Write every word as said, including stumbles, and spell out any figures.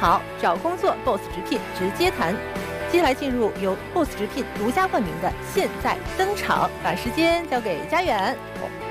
好，找工作 Boss 直聘直接谈。接下来进入由 Boss 直聘独家冠名的现在登场，把时间交给佳远。